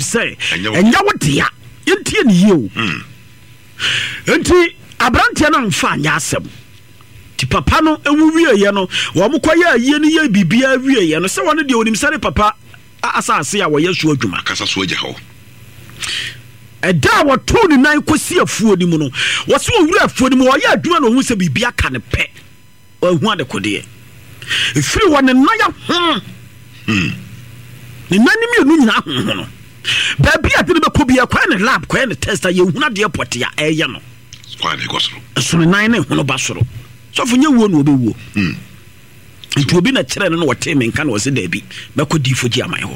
say enya wo dia yentie ne yie enti abrante na mfa anya asem ti papa no ewu wieye no wo mkoye ayie ne ye bibia wieye no se wone de onim sare papa asase a wo yesu adwuma kasa so agya ho ɛda wɔto ne nan kɔsi afuo ni mu no wɔse wɔwura afuo ni mu wɔyɛ adwuma na ɔhu sɛ bibia ka ne pɛ ɔhu ade kodeɛ ɛfiri wɔ ne nan ho ne nan ne mienu nyinaa ho no baabi a de ne bɛkɔ bia kɔɛ ne lab kɔɛ ne test a yɛhu adeɛ pɔte a ɛyɛ no kɔɛ ne kɔ soro ɛso ne nan ne ho no ba soro sɔfo nyɛ wuo na ɔbɛwuo nti obi na kyerɛ no na wɔte me nka na wɔse daabi bɛkɔ difo gye aman hɔ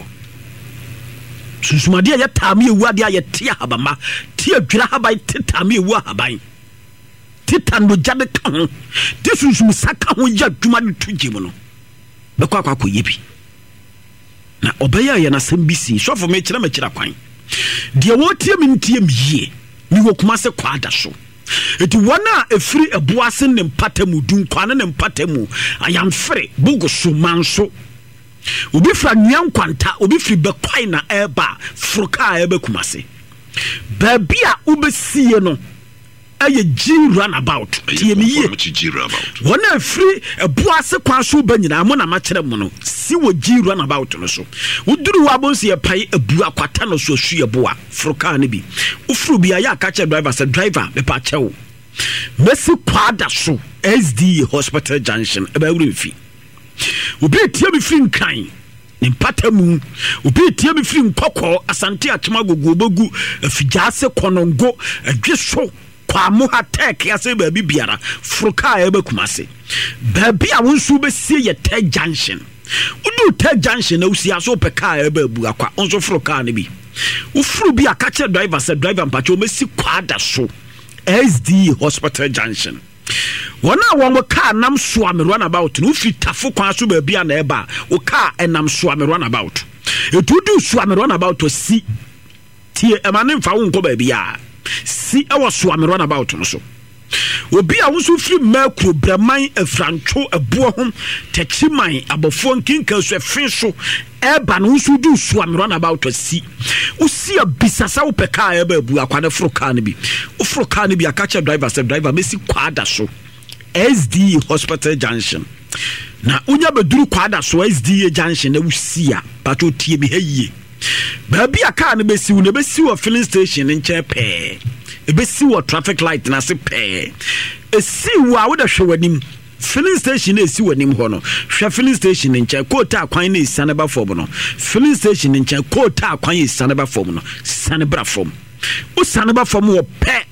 susumade ya tame ewu ade ya tia habama tia dwira haban titame ewu haban titando jade ka ho de susum saka ho ya dwuma de tugye mu no bekwa akoye bi na obeya ya na sambisi sofo me kira kwan de wo tie me ntie mie mi wo kuma se kwada so eti wana efiri eboase ne mpatamu dun kwane ne mpatamu ayamfere bugo so manso obi fra nyan kwanta obi firi bekwai na eba froka eba kumase babia ubesie no aye G runabout tie me ye wona firi eboase kwa so ba nyina mo na ma kire mo no si wo G runabout no so uduru wa bonse ye pai ebu akwata no so hwe eboa froka ne bi ufuru bia ya ka che driver se driver be pa chewo mesi kwada so SD Hospital Junction eba wuri fi obi tie me firi nkan nimpatamu obi tie me firi nkokɔ asante atema gogobogu afigyaase konongo adweso kwamo hatek yase baabi biara froka eba kumase baabi a wonsu besie ye Tech Junction udu Tech Junction na usia so peka eba bu akwa onso froka ne bi ufuru bi akache driver se driver mpacho mesi kwada so SD Hospital Junction wana won car nam so am run about no fi tafo kwan so ba bia na eba o car enam so am run about etudu so am run about to si tie emane mfa wo nko ba bia si e wo so am run about no so obi a wo so fi makro braman afrancho ebo hom techiman abofo nkinka so efin so eba no so du so am run about to si o si abisasa wo peka eba bu akwane froka ne bi o froka ne bi akache driver se driver mesi kwada so SD Hospital Junction na unya beduru kwada so SDA Junction na wusia pato tie bi haye baabi aka na besi wo na besi wo filling station nche pe e besi wo traffic light na se pe esi wo a wo da hwewanim filling station na esi wanim ho no hwe filling station nche kota akwan na esane ba fom no filling station nche kota akwan esane ba fom no sane bra fom o sane ba fom wo pe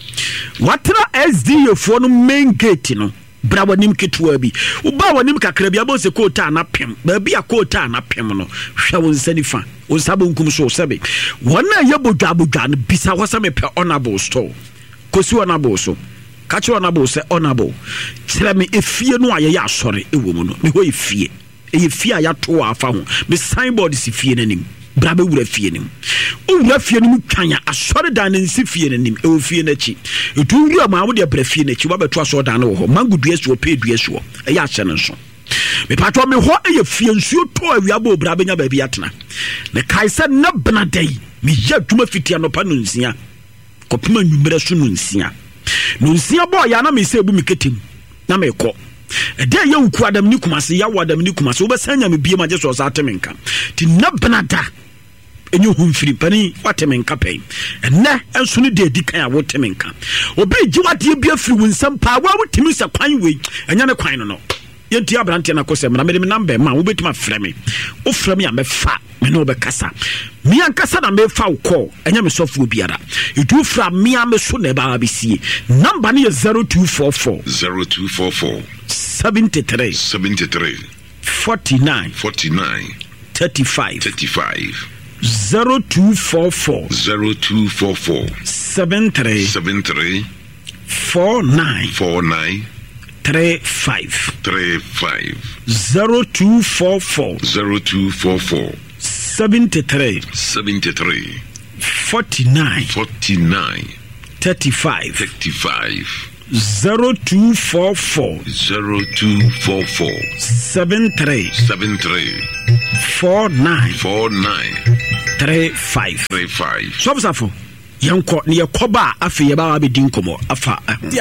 watra SDA for no main gate no bra wanim ketwa bi uba wanim kakra bi abose kota na pem ba bi akota na pem no hwa won sani fa on sabo nkum so sebe wona yebodwa no bisa wasame pe honorable store kosi honorable so kachi honorable se honorable kire me efie no aye ya asore ewo mu no me ho efie efie a ya to afa ho me signboard si fie nanim bra be wura fie nim o wura fie nim twanya asore dan nsi fie nanim e o fie nachi etu wura ma wo de bra fie nachi wa beto asore dan no ho mangudua so pedua so e ya hye no so me patwa me ho e fie nsuo to awia bo bra benya ba bi atena me kaisa na bna dai me ya dwuma fitia no pa no nsia kopema nwumere so no nsia bo ya na me se bu me ketim na me kɔ ede ye wuku adam ni kumase ya wadam ni kumase obesanya me bie ma je so sa temenka ti na bnada enyu humfiri pani watemenka pɛn enne enso ne de di kan a wotemenka obi ji wade bia firi wunsam pa wa wotimi se kwan we enya ne kwan no yenti abrante na kosem na me number ma wo betima frɛ o frɛ me a me fa me no be kasa me ankasa na me fa wo call enya me sofo biara edu fra me a me so na ba bisie number ne 0244 73 49 35 0244 73 49 35 0244 73 49 35 0244 73 49 35 Sobsafo yanko ne yakoba afi yaba abedi nkomo afa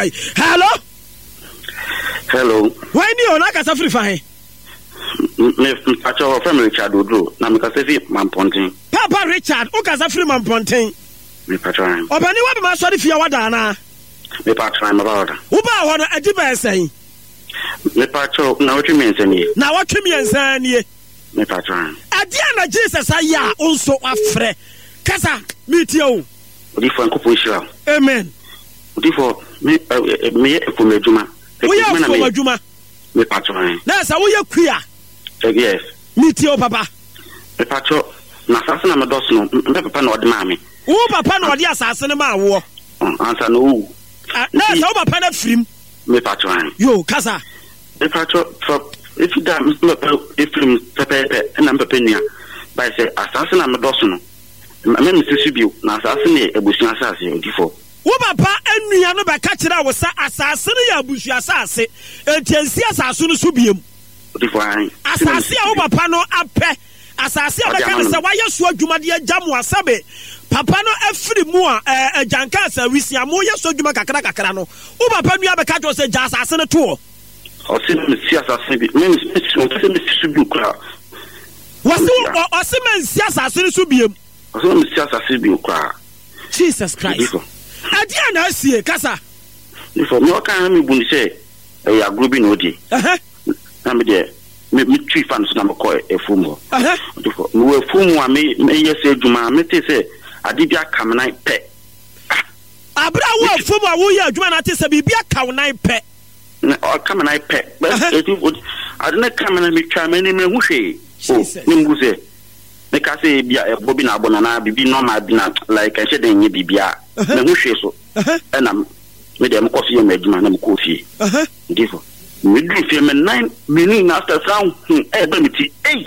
hello why ni ona kasa free fa he me acho family Richard Odro na me kasa fi Mamponten Papa Richard o kasa free Mamponten me patron obani wa be ma sori fia wada na me patron ma bawda wo ba ho no adi ba sen me patron na wotwe mi nsani na wotwe mi nsani me patron adi na Jesus aya onso afre kasa meetie o odi fo enkopo hira amen odi fo me efo medjuma we are for medjuma me patron na sa we yakua yes meetie o papa me patron na sase na me dos no me papa na odi ma me wo papa na odi asase ne ma wo ansa no wo na sa wo papa na frim me patron yo kasa me patron for if you da me film pepe na me papa nia by say asase na me dos no me sisibio na asase ne ebusu asase odi fo wo papa anua no ba ka kira wo sa asase ne ya abusu asase entiansi asase no so biem odi fo an asase a wo papa no apɛ asase a bɛka ne sɛ wayɛ so adwuma de agya mo asabe papa no afiri mu a agyanka asa wisia mo yɛ so adwuma kakra no wo papa nua bɛka to sɛ gya asase no to o se me si asase bi me sisibio kra wase man si asase no so biem o se me si asase bi kra Jesus Christ adia na asie kasa ifo me o kan me buni se e ya group no di na me de me twi fan so na me ko efumo ifo me efumo a me yese adwuma me te se ade bia kam nan pe abra wo efumo a wo ye adwuma na te se bibia kaw nan pe na o kam nan pe but ade na kam nan me twa me ni me hu hwe o ni mbu se me ka se bia bobi na abona na bibi normal bi na like I said enye bibia me hu hwe so na me dem ko fie me adwuma na me ko fie ndifo me du fie me 9 minutes after sound ba me ti 8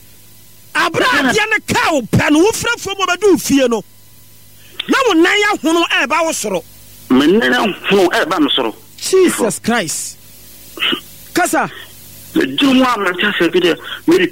abra dia ne kaw pe no wo frafo mo be du fie no na wo nan ya hono ba wo soro me nan hono ba me soro Jesus Christ kasa Jumu amata se bi de me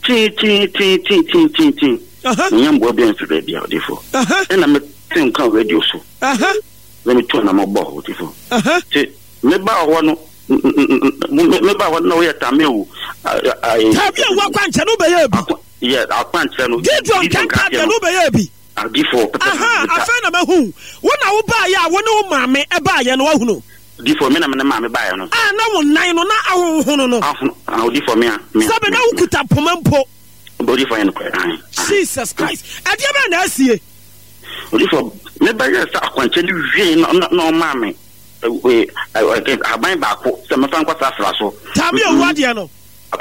tin nyam bo bi en febe bia odifo na me tin kan radio so let me turn am bo odifo te me ba ho no me ba ho no ye tamewu tabia wa kwanche no be ye bi yeah akwanche no Gideon kan tabia no be ye bi odifo afa na mahu wo na wo ba ya wo ne wo maame e ba ya no wa hu no odifo me na me maame ba ya no na wo nan no na ahohono no odifo me sabe na wo kuta pomampo odifo en ko Jesus Christ adia ba na asie odifo me ba ya sa akwanche ni wie no maame we aban ba ko se me fan kwa safra so tabi o wadia no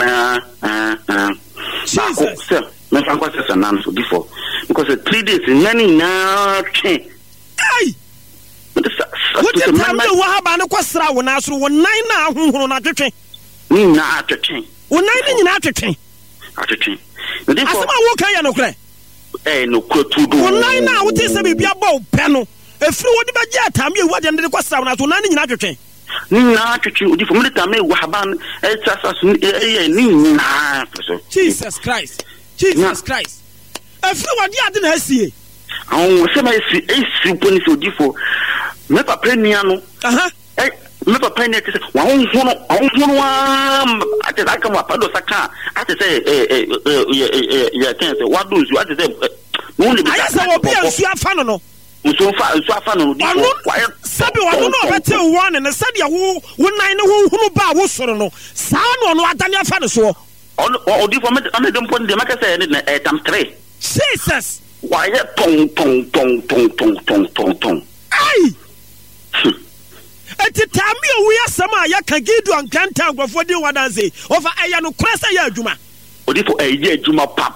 Jesus se me fan kwa se nan so odifo because 3 days nani na twen ai what the time you have an kwasra wo na so wo nan na ahohoro na twetwe ni na atwetwe wo nan ni nyina atwetwe asema wo kan ya no kre no krotu do wo nan na wo te se bibia ba wo pe no efiri wo de ba gya tam ye wo de ne kwasra wo na so nan ni nyina atwetwe ni na atwetwe odi fo mo de tam e wo haban e tsasa so ni na Jesus Christ efiri wo de ade na asie se ma esi poni so difo me papa nia no me papa nia te se wa honhono ate da ka ma pado saka ate se ya ten se wa do nsu ate se no le bi ayi se wo bia nsu afa no nsu afa no difo sabi wa no obete wo ne sabi wo nan ne wo hunu ba wo soro no saa no adane afa no so o difo me dem pon de maka se ne tam 3 Jesus why tong ai eti tami o wi asama ya ka Gideon kanta gwafo di wadanse ofa aya no krasa ya adwuma odifo eye adwuma pa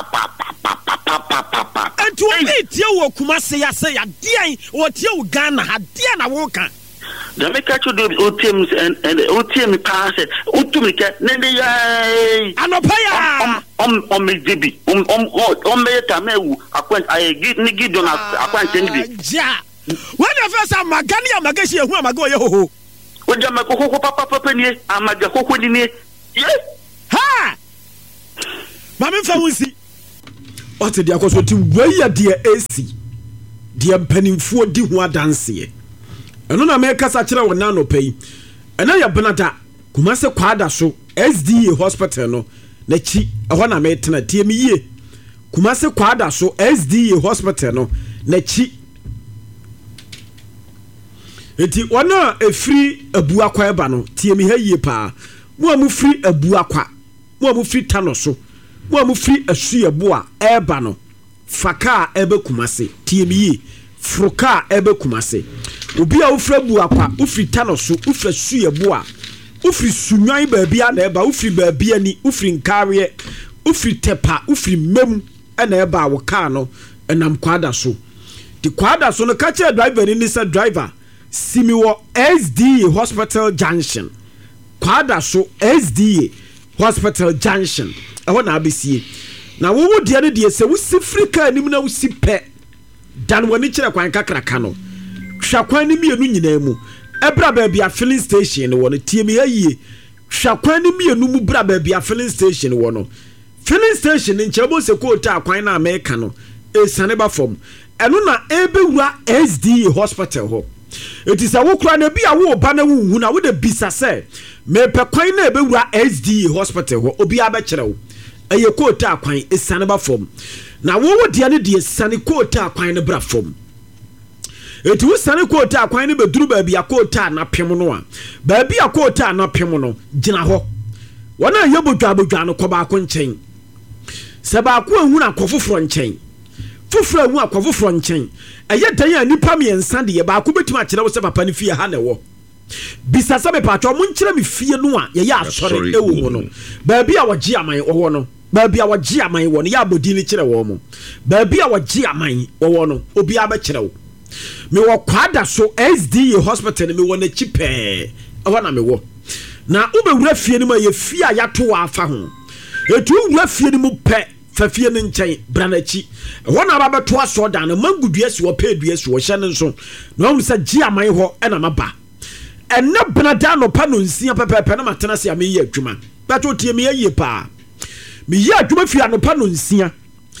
enti o bi tie wo kuma se ya dian o tie wo Ghana ha dian na wo kan da me catch do otiem and otiem pass otum ke ne de ya anopa ya me debi me tamewu akwant I ni Gideon akwant ni bi ja when the first time magani amagashi ehu amago ye hoho o jama kokoko papa ni amaga kokoko ni ye ha mami fa wunsi ɔte de akɔso ti wɛyɛ deɛ AC deɛ mpanimfoɔ di ho adanseɛ ɛno na mɛkasa kyerɛ wɔ nano pɛ yi ɛna yɛ benada Kumase kwada so SDA hospital no n'akyi ɛhɔ na mɛtena tie me yie Kumase kwada so SDA hospital no n'akyi eti wana efiri abuakwa eba no tie me ha yie pa mo amu firi abuakwa mo amu firi tano so mo amu firi asu ebo a eba no faka ebe Kumase tie me yie froka ebe Kumase obi a ufra abuakwa ufiri tano so ufra asu ebo a ufiri sunwan baabi a na eba ufiri baabi ani ufiri nkare ufiri tepa ufiri mem na eba wo car no enam kwada so di kwada so no ka che driver ni sa driver simiwo SDA hospital junction kwada so SDA hospital junction ɛhɔ na abesie na wo de ne de se wo sifrika anim na wo sipe dan wani kyerɛ kwan kakraka no hwa kwan ni mienu nyina mu ebra baabi a filling station wo no tie me ayie hwa kwan ni mienu mu bra baabi a filling station wo no filling station nkyɛ bo se ko ta kwan na America no esane ba fam ɛno na ebewura SDA hospital ho it is a wokra na bi a wo ba na wu na wo de bisa se me pe kwan na ebewura SDA hospital ho obi abekyerɛ wo eye ko ta kwan esane ba fam na wo de ne de esane ko ta kwan ne bra fam eti wo sane ko ta kwan ne beduru ba bia ko ta na pem no a ba bia ko ta na pem no gina ho wona yebodwa no koba ko nkyɛn se ba ko ehunu akofoforo nkyɛn foforo ehunu akofoforo nkyɛn ɛyɛ dan a nipa miɛnsa de ba ko betuma kyerɛ wo se papa ne fie ha na wo bisa se be patwa mo nkyerɛ me fie no a yɛyɛ asɔre ewo mo no ba bia wɔgye aman wo no ba bia wɔgye aman wo no ya abodi ne kyerɛ wo mo ba bia wɔgye aman wo no obi abekyerɛ wo me wo kwada so SDA hospital me wo na chipe ɛhɔ na me wo na ubewura fie ni ma ye fie a yato afa ho etu wura fie ni mu pɛ fa fie ni nkyɛn branachi ɛhɔ na ba beto aso dan na mangudua si wo pɛ dua si wo hyɛ ne nso na wo sɛ gye aman hɔ ɛna maba ɛna benada no pa no nsia pɛpɛpɛ na matena se ame yɛ adwuma bato tie me yɛ pa me yɛ adwuma fie no pa no nsia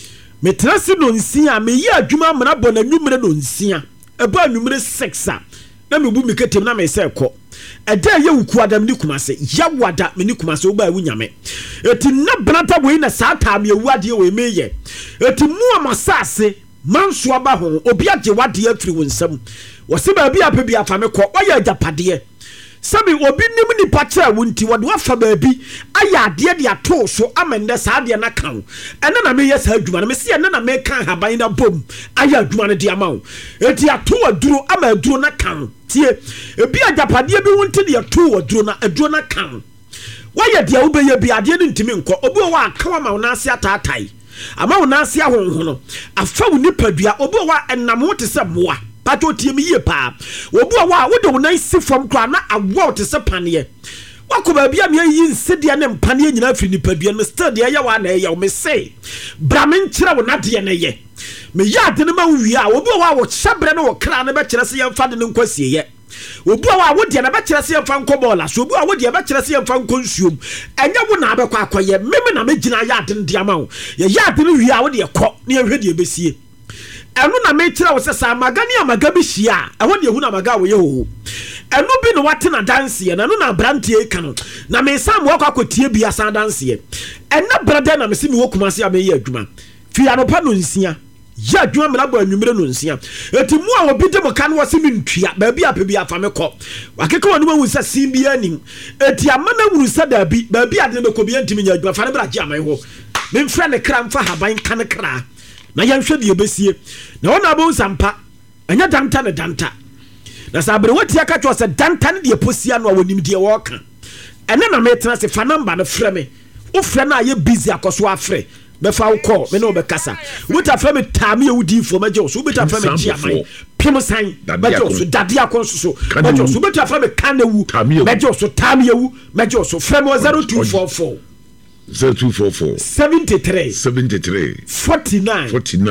me tena se no nsia me yɛ adwuma mena bɔ na nwumere no nsia ɛba nwumere 6 a na me bu me ketem na me sɛ kɔ ɛda yɛ wuku adam ni Kumase ya wada me ni Kumase wo ba wu nyame eti na benata boyi na saa ta me wu ade we meyɛ eti mu amasase manso aba ho obi agye wade afiri wo nsam wo se ba bi ape bi afa me kɔ wo yɛ agapade sabi obi nim ni pa kyerɛ wo nti wode wafa ba bi ayɛ ade de ato so amende saa de na kan ɛne na me yɛ saa adwuma na me se ɛne na me kan haban na bom ayɛ adwuma no de ama wo eti ato aduro ama aduro na kan tie ebi agapade bi wonti de ato aduro na kan wayɛ de wo bɛyɛ bi ade no ntimi nkɔ obi wo aka wa ma wo na ase ataatai ama wo na ase ahonho no afa wo nipadua obi wo enam wo te sɛ moa pato tie me yie pa obi wo wo de wo nan si fam kra na awo te sɛ paneɛ wako ba bia me yi nsede ne mpaneɛ nyina afiri nipadua no still de ɛyɛ wa na ɛyɛ wo me se bra me nkyerɛ wo na de ne yɛ me ya ade ne ma wo wi a obi wo wo hyabre ne wo kra ne bɛkyerɛ sɛ yɛmfa de ne nkwasiɛ yɛ obi wo de na bɛkyerɛ sɛ yɛmfa nkɔ bɔɔla so obi wo de bɛkyerɛ sɛ yɛmfa nkɔ nsuom ɛnyɛ wo na abɛkɔ akɔyɛ meme na megina ya ade ne de ama wo yɛ ya ade ne wi a wo de kɔ ne yɛhwɛ de besie ɛno na mekyerɛ wo sɛ sa magani amaga bi hyia ɛhɔ de ehu na maga wo yɛ ho ɛno bi no wate na danseɛ na no na brantie ka no na me sam wo akɔtie bi asa danseɛ ɛna brada na me se me wo Kumase a me yɛ adwuma fi anopa no nsia ya adwuma me na bɔ anwumere no nsia eti mu a obi de mo ka no wɔ se me ntua ba bi ape bi afa me kɔ wakeka wɔ no wu sɛ sim bi anim eti amana wuru sɛ da bi ba bi ade me kɔ bi antimi nya adwuma fa ne bra gye aman ho me mfrɛ ne kra mfa haban ka ne kra na yɛnhwɛ de besie na wona bo sampa anya danta ne danta na sabere wotia ka twɔ sɛ danta ne de posia no a wonim de wɔka ɛne na metena se fa number no frɛ me wo frɛ na yɛ busy akɔso afrɛ befa wo call me no be kasa wuta frɛ me tame ye wudi fo magye so wuta frɛ me gye aman pim san magye so dade akɔnso so magye so wuta frɛ me kanewu magye so tame ye wu magye so frɛ me 0244 0244 73 49 49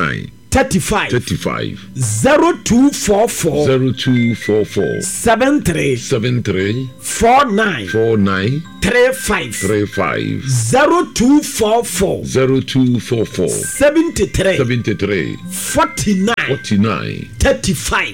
35 0244 73 49 35 0244 73 49 35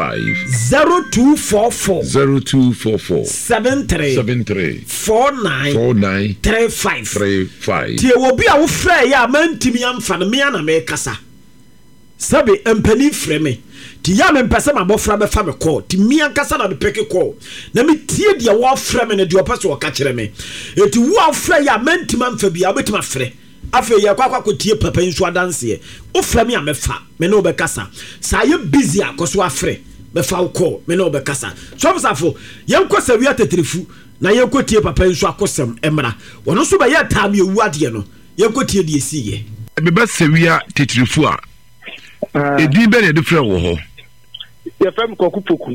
0244 73 49 35 tie obi a wo frɛ ya mantimi amfa no me ana me kasa sabe empani frɛ me ti ya me mpɛsɛ ma bɔfra bɛfa me call ti mi ankasa na me peke call na me tie dia wo frɛ me ne dia opɛ so ka kyerɛ me eti wo frɛ ya mantimi amfa bia obetima frɛ afa ya kwa tie papa nso adanse o frɛ me a mefa me ne obɛkasa sa ye busy akoso afrɛ bɛfa wo call me ne obɛkasa so fo yɛnkɔ sa wia teterefu na yɛnkɔ tie papa nso akosɛm emra wono so bɛyɛ taam ye wuade no yɛnkɔ tie die siye be ba sa wia teterefu a edi be ne de frɛ wo ho ye fam Kwakupoku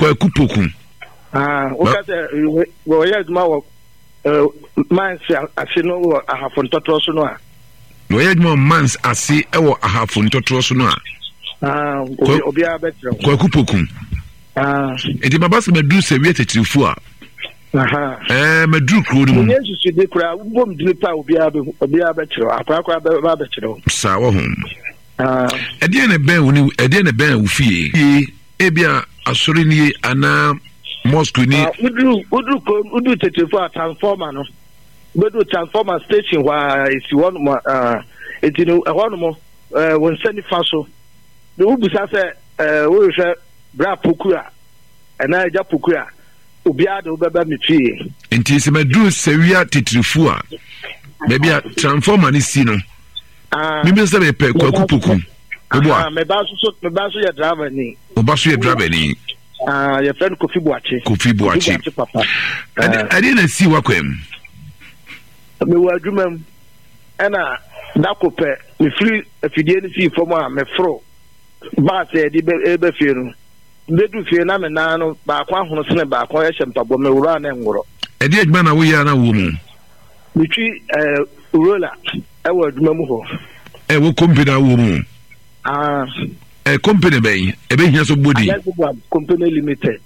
o ka se wo ye duma wo mans ase no wo ahafo ntotoro so no a wo ye duma mans ase e wo ahafo ntotoro so no a obi a betre Kwakupoku edi baba se medu se wi teterefu a medu kro ni mu yesu de kra bom dripa obi a betre akwa ba betre sa wo hom edi ne ben wo fie ebia asori ni ana mosque ni udu teterefu a transformer no bedu transformer station wa isi one eti no ehonu mo won sani faso de ubusa se wo hwe bra pokura na eja pokura obi ade obeba metwie enti se medu sewia teterefu a bebia transformer ni si no bibi se be pe Kwakupoku ebo me ba so ya driver ni obaso ya driver ni your friend Kofi Boache papa ade na si wakwam me wa adwumam ana dakope me free afidie ni si fom a me fro ba se di be fie no bedu fie na me na no ba kwa hono sene ba kwa ye mpabo me wura na nworo ade adwuma na wo ya na wo mu mitwi rola e wa adwumam ho wo company wo mu company bɛn ebe hia so body company limited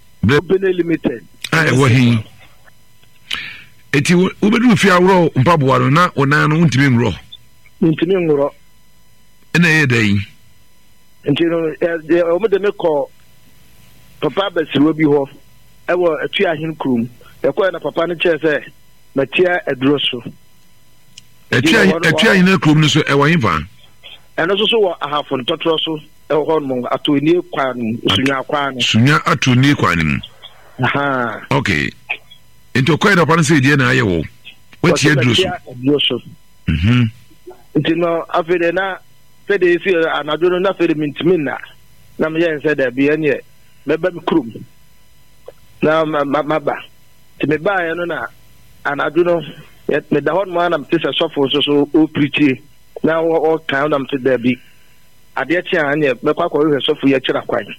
wo hin eti wo bedu fi awro mpaboa no na ona no ntimi nwro ena ye dai enti no o me de me ko papa basiwo bi ho e wo atu ahin krum e ko na papa ne che se matia aduro so atu ahin krum no so e wo hin fa eno so wo ahafo ntotoro so e ho no atoni kwan sunya atoni kwan okay into quite a pan say die na aye wo wetie aduro so nti no afede na fede si anaduro na fede mintimina na me yen se da bi ene meba mi krum na maba ti me ba ye no na anaduro me da hon mo na mtisa sofo so o preach na o kan na mtida da bi ade chi anye me kwa hwe sofo ye kira kwan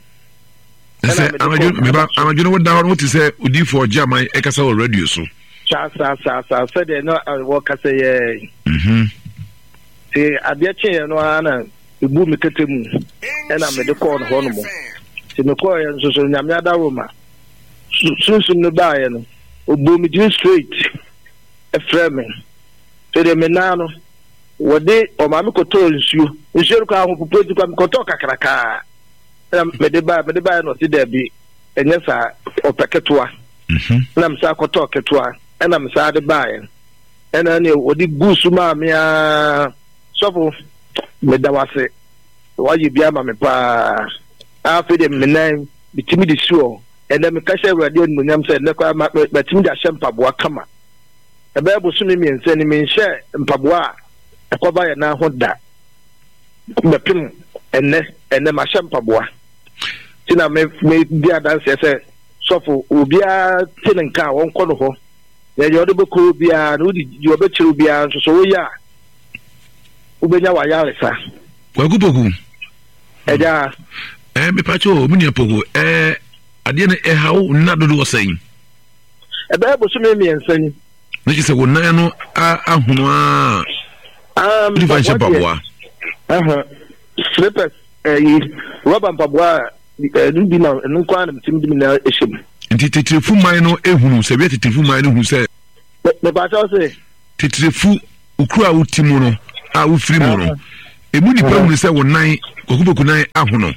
amajunu wo da hon wo ti se odi for jama e kasa wo radio so sa fede no wo kasa ye ti ade chi ye no ana ibu mi ketemu ena me de call ho no mo ti me call ye so nyame adawo ma sunsun no ba ye no obu mi din straight e frame so de me na no wode o ma me koto nsuo ko ahụ pupu kwa me koto kakraka me de ba no ti da bi enye sa opeketoa na me sa koto ketoa ena me sa de ba ye ena ne wode gusu ma me a sofo me da wase waji bia ma me pa afi de me nan bitimi de suo ena me kasha radio no nyam se ne kwa batimi da shempaboa kama ebe bo sumi mi ense ni me nhye mpaboa akoba ya na hoda bepim enne ma shempaboa tina me bia dance se sofo obia tinenka won kono ho ya yodo be ko bia no di yo be chiru bia so wo ya ubenya wa ya lesa Kwakupoku eja me pacho munia pogo ade na hawo na dodo wosan ebe bo so me ensan na ki se wona no ahunu a difanshe paboa slippers rubber mpaboa bi na nkwa na mtim bi na ehim nti titirifu man no ehunu se bi titirifu man no hu se me ba cha se titirifu ukura utimu no a ufiri mu no emu nipa hu se wonan kokuboku nan ahono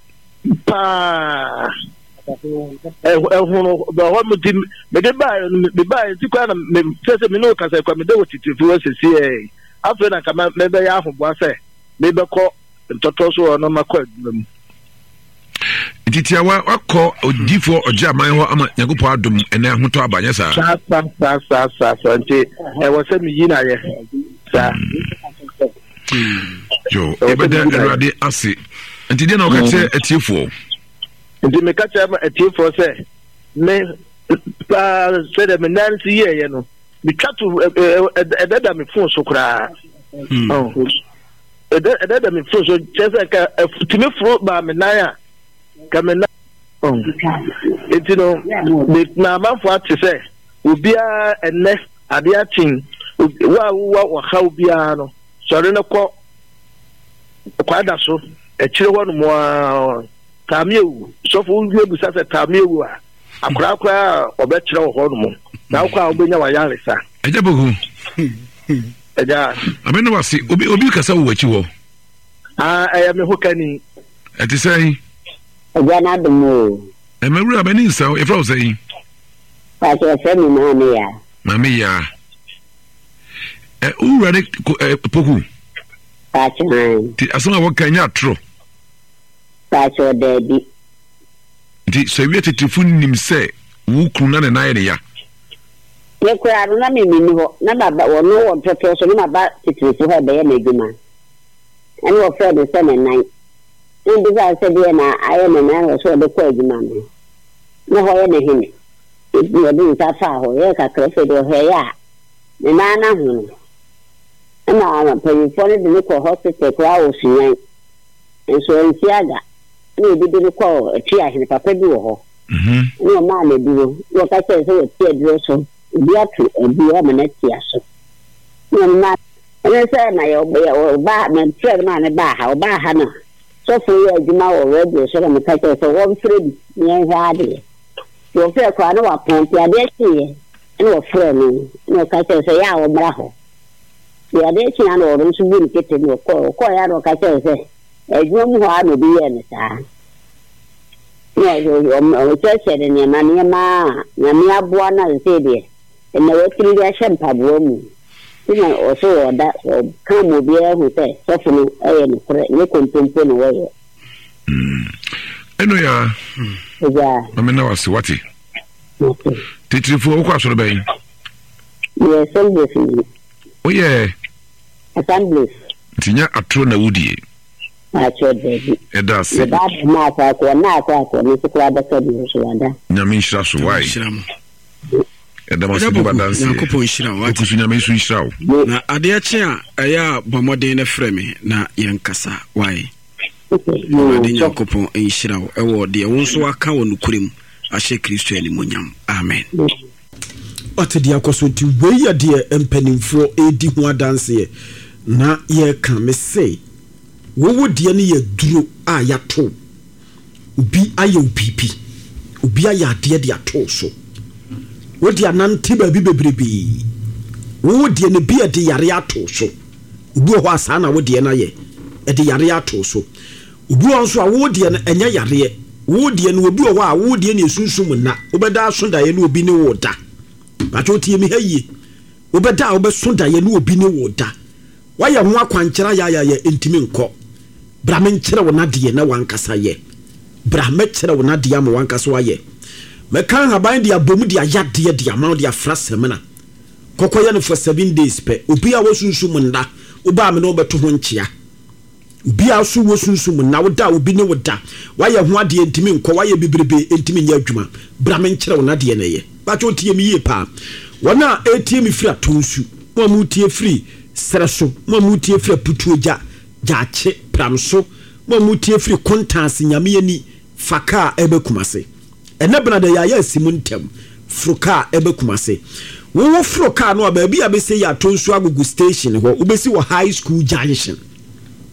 pa ehunu ba ho mutim me de ba ti kwa na me se me no ka se kwa me de titirifu asesi afre na kama me be ya ahoboa se me be ko ntoto so no makọ adum Titia wakọ odifo ojaman ho ama Nyankopọ adom ene ahoto abanye sa sa nti wo se mi yi na ye sa yo ebeda erade ase nti de na o ka che atiefo nti me ka che atiefo se me pa se de me nansi ye no mi twatu ededa me fon so kra ededa me fon so chese ka timi fro ba me nan a kamena enti no na manfo ate se obia enne ade atin wa ha obia no sori ne ko kwada so ekire ho no mo tamiewu sofo nwie busa se tamiewu a akra obekire ho no mo na kwa obenya wa yaresa eja bogu eja ameno wasi obi kasa wo wachi wo eya me hokani ati sai Agana dumo. Emewura bani nsa e fra say. Pa so se mi mama ya. Urade poku. Pa so. Ti asoma wo kanya atro. Pa so dedi. Ti so wi tetifu nim se wo kunu na na ya. Ne kura na me ni ho na baba wo no wo toto so na ba tetifu ha be ya na eduma. Ani wo fra de se na nan. Ndi za se bi na aye na na so de kwa eduma me. No ho ye na hini. Ibi ya bi ta fa ho ye ka krefe de ho ya. Ne na na hu. Na pe for de ko hospital kwa o siyan. Enso ensiaga. Ni bi de ko ti ahine papa bi wo ho. No ma le duro. Wo ka se so ti duro so. Bi atu bi o ma na ti aso. No ma ene se na yo ba me tre ma ne ba ha no. So for you adwuma wo radio so na ka che so wo fredi yen haade yo fe kwa no wa ponti ade tie ene wo fredi no ka che so ya wo bra ho ya de chi na no ro so bu ni kete no ko ya no ka che so adwuma mu ha no bi ye ne sa yo che che de ne ma na mi aboa na se de ene wo tri ya shempa bo mu ina oso da kamo bia hu te sofunu aye no kore ne kontompo no waye eno ya amena wasi wati titrifu okwa asoro bayin yes assembly oye assembly tinya atro na wudie acho dedi eda se ba ma kwa ko na kwa ni sikwa da ka bi so wada nyame nhira so wai edamasi badansi Nyankopon nhira wa kusunya me su nhira na ade ache a eya bomoden na freme na yenkasa wai ade Nyankopon nhira wo ewo de wo nso aka wo nukurem ahye Kristo ani monyam amen ote dia koso ti weya de empanimfo edi ho adanse na ye kan me say wo de ne ye duro a ya to obi aye opipi obi aye ade de ato so wodi anante ba bi bebrebe wodi ne bi ade yare ato so ubu ho asa na wodi na ye ade yare ato so ubu onso a wodi ne enya yare wodi ne obi ho a wodi ne sunsum na obeda asonda ye ne obi ne woda ba to tie mi hayi obeda obesonda ye ne obi ne woda waye ho akwankyera ya ye entimi nko bra men kyere wo na de na wankasa ye bra me kyere wo na de am wankasa wa ye me kan haban dia bomu dia yade dia ma dia frasemna kokoye no for 7 days pe obi a wosunsum nda oba me no beto ho nkia obi a so wosunsum na woda obi ne woda waye ho ade entimi nko waye bibrebe entimi nya adwuma bra me nkyere wo na de na ye ba cho tie mi ye pa wona ATM free atonsu mo mu tie free sreso mo mu tie free putuoja jaache pramso mo mu tie free kontansi nyame ani faka ebekumase enabna de ya simuntem fruka ebekumase wo fruka no ba bia be say ya tonsu agugu station ho ubesi wo high school junction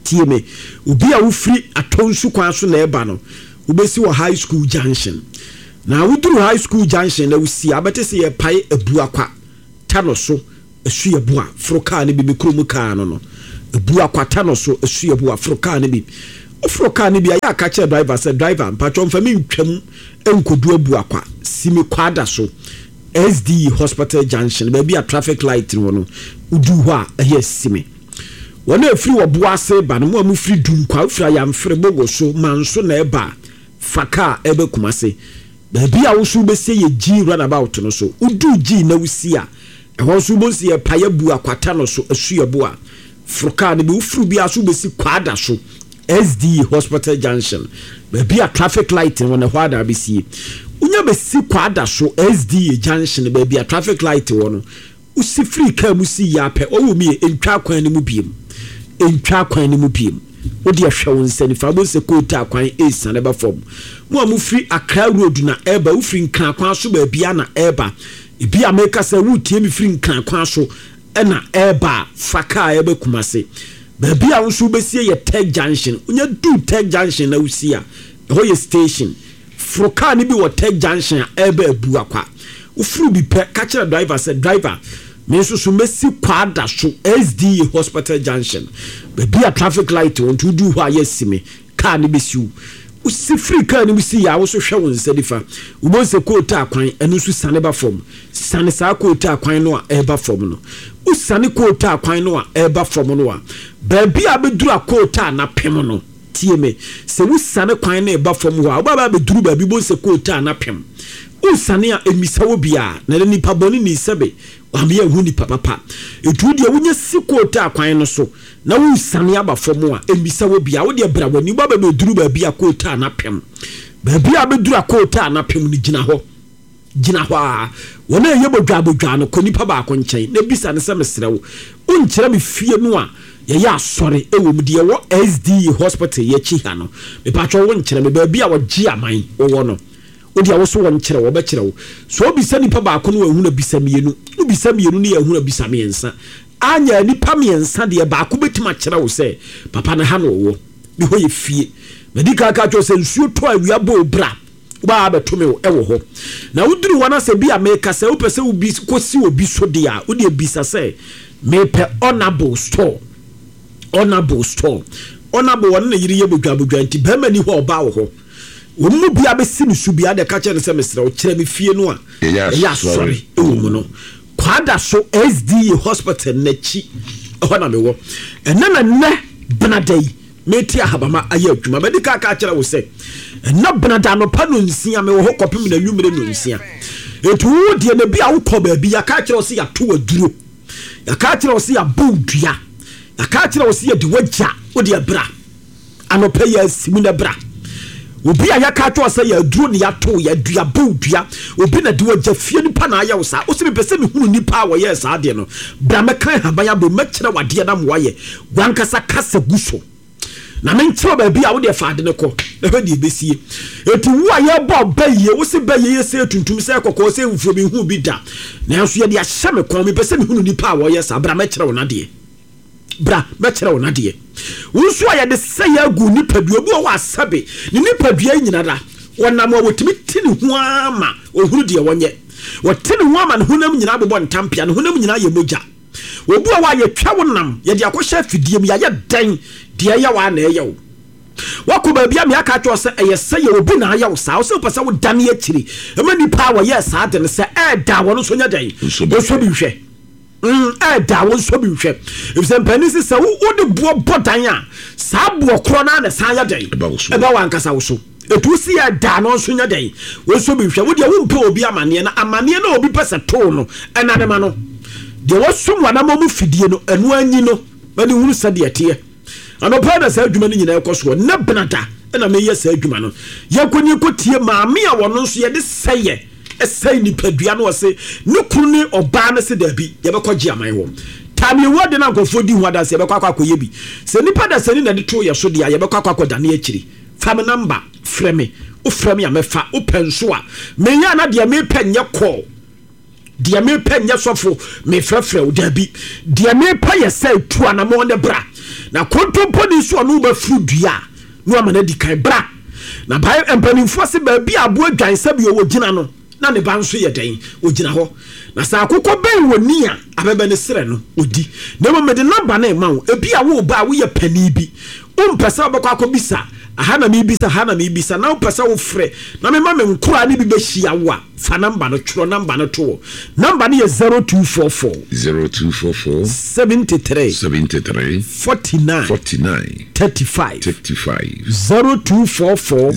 tie me obi a wo free atonsu kwan so na eba no wo besi wo high school junction na wo duru high school junction na wo si abete se ye pai ebu akwa tano so esu ye bu a froka ne bi mikromu ka no ebu akwa tano so esu ye bu a froka ne bi ofroka ne bi ya ka che driver say driver mpatcho mfa mi ntwam enkodu ebu akwa simi kwada so SD Hospital Junction baby a traffic light no udu ho a ehye simi wona afiri wo boase ba no mo free dum kwa afira ya mfere bogo so manso na eba faka ebe kumase baby a wo so be se ye G runabout no so udu G na wusi a ehwo so bo se ye paye bu akwata no so asu ye bo a froka ne bi ufuru bi aso be si kwada so SD Hospital Junction baby a traffic light no na hwa da be si unya be si kwada so SD Junction baby a traffic light wono usi free car musi ya pe owo mi entwa kwan ni mu biem odi ahwe won sani fa bo se kota kwan esane ba fom mo amu free Accra road na eba u free nkran kwan so ba bia na eba ebi ameka se wu tie mi free nkran kwan so na eba faka eba kumase ba bia wo so be sie ye Tech Junction unya du Tech Junction na usi a ho ye station froka ni bi wo Tech Junction eba ebu akwa ufuru bi pe ka kire driver say driver me so mesi kwada so SD Hospital Junction baby a traffic light won to do wha yesime car ni besiu usi free car ni bisi ya wo so hwe won sedifa wo bo se kota akwan enu so sane ba fom sane sa kota akwan no a eba fom no usane kota akwan no a eba fom no a baby a beduru akota na pem no tie me se usane kwan na eba fom ho a wo ba beduru baby bo se kota na pem usane a emisawo bia na nipa boni ni sebe wamye hu ni papa etu de wonye sikota akwan no so na usane aba fom a emisawo bia wo de bra wani ba beduru ba bia kota na pem ba bia beduru akota na pem ni gina ho a wona ye bodwa no koni pa ba ko nchen na bisa ne se mesrewo unkire me fie no a ye ya asore ewo mu de wo SD Hospital ye chi ha no me pa twa wo nkire me ba bia wo gi aman wo no odi a wo so won kire wo be kire wo so obisa nipa ba ko no ehunu na bisa mienu no bisa mienu ne ehunu na bisa miensa anya nipa miensa de ba ko betima kire wo se papa na ha no wo bi ho ye fie medika ka twa se nsuo to awia bo bra ba ba to me wo ho na uduru wana se bia meka se wo pese wo bi ko si obi so de a wo de bisa se me pe honorable store honorable won na yiri ye bodwa nti ba mani ho oba wo ho wo mu bia be sinu su bia de ka kire se mesra wo kire me fie no a ya sorry e wo mu no kwada so SD Hospital na chi ho na me wo enana ne benadai meti ahabama aye adwuma medika ka kire wo se na benada no pa no nsia me wo ho kopim na nwumre no nsia etu wo de na bia wo ko ba bia ka kire wo se ya to aduro ya ka kire wo se ya bodua ya ka kire wo se ya de wagya wo de bra anopa ya simu na bra obi a yaka to say ya duro ne ya to ya dua bodua obi na de wagya fie nipa na aya wo sa o se me pese me hunu nipa wo ye sa de no bra me kan habaya bo me kire wade na mo ye wankasa kasa guso na men kire ba bia wo de faade ne ko e ho de besie etu wo a ye bo baye wo se baye ye se tuntum se kokko se mfuro bi hu bi da na so ye de ahye me kon me pese me hunu nipa wo ye sa bra me kire wo na de bra me kire wo na de wonso ya de say agu nipadua bi wo asabe ni nipadua nyina da wonam wo timi tini ho ama ohuru de wonye wo tini ho ama ne honam nyina bobɔ ntampia ne honam nyina ye moja obu a wa ye twa wonam ye de akɔhye afidiem ya ye dan de ya wa na ye wo wako ba bia me aka twa se eye se ye obu na ya wo sa wo se pasa wo dan ye kiri e ma nipa wo ye sa de ne se e da wo no so nya dan o so bi hwɛ da won so bi hwɛ if some penisi se wo de bo bodan a sa bo kro na sa ya dan e ba wan kasa wo so etu si ya da no so nya dan wo so bi hwɛ wo de wo mpe obi amane na obi pese to no ɛna ne ma no de wo som wana mo fidie no enu anyi no ba de huru sade ete anopa da sa adwuma no nyina ekoso na benada na me yesa adwuma no yakoni kotie maame a wono nso ye de seye esai ni padua no se ne kunu ne oba ne se da bi ye be kwaji aman wo tami wo de na nkofo di hu ada se be kwakwa koye bi se nipa da sani na de to ye so de ye be kwakwa da na akiri fam number frame o frame ya mefa o penso a me nya na de me penye call de me penye sofo me frefre o da bi de me pa ye sai tu anamo ne bra na kontompo ni so no ba fru dua no amana di kan bra na ba empanimfo se ba bi abo adwan sabi o wogina no na ne ba nso ye den ogina ho na sa akokɔ ben woni a abeba ne sere no odi na mo mede number na ema wo ebi a wo ba wo ye pani bi umpesa obakɔ akobisa ahana mi bisa na upesa wo frɛ na me ma me nkura ne bi be hia wo a fa number no tworo number no to number no ye 0244 73 49 35 0244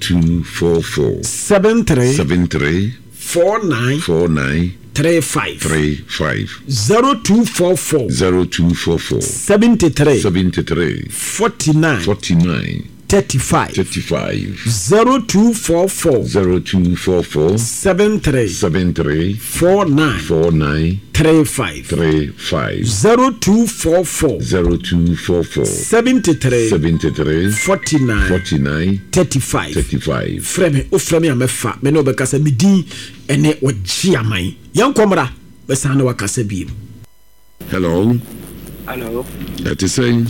73 49 35 0244 73 49 35 0244 73 49 35 0244 73 49 35 frame o frame amefa me no bekasa medin ene oji aman yankomra besane wakasa bi. Hello. That is saying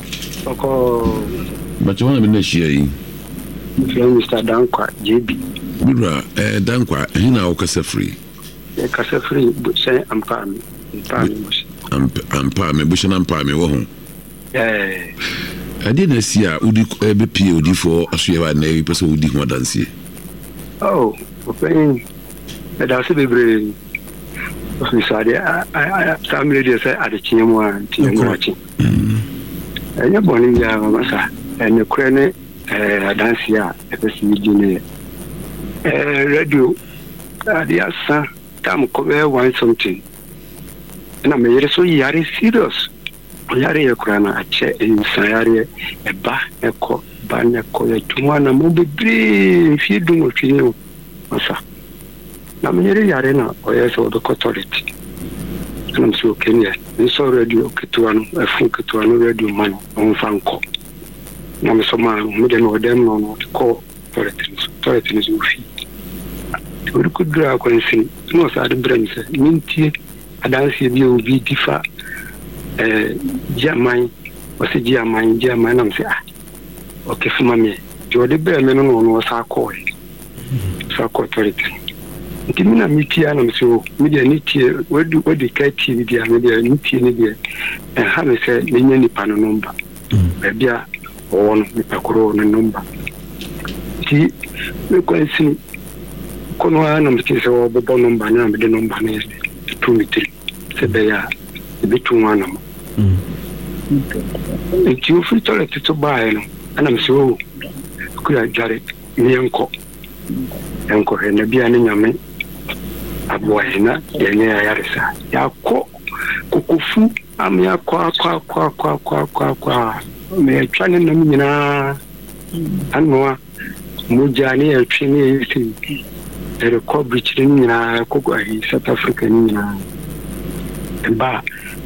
but you want to be here. Mr. Dankwa JB. Bura Dankwa hina okasa free. Kasa free say ampa me busha na ampa me wo ho. Ade na si a udi be pie udi for asuyewa na e pese udi ho dansie. Oh, okay. Da se bebre. So I family dey say ade chiemu anti nwachi. Enya boni ya masa ene krene dansie a epese midine radio adia sa tam ko be one something na me yere so yare serious yare ya kurana ache insayare eba eko ba ne ko ya tuma na mo bebre fi dungo twinyo masa na me yare na o yeso do authority na mso Kenya nso radio ketuano afun ketuano radio man on fanko na me so ma me de no dem no ko authority ni ufi uri kudura ko nsin no sa de bremse mintie adansi bi obi difa jamai wasi jamai na mse okay fuma me jode be me no sa ko authority ntimina mitia na mse media nitie wodi ka TV dia media nitie ne dia ha me se nenya ni pano number bia on mi pakoro no number ti me ko nsin kono ana mkise wo bobo number na me de number na 2 sebe ya bitu wana mo nti o fi toilet to buy no ana mse wo kuya jare nyenko he na bia ne nyame aboyina yenye yarisa yako kukufu am yakwa kwa me twane na nyina anwa mujani ya twini yisi record bridge nyina kogo ahi South Africa nyina ba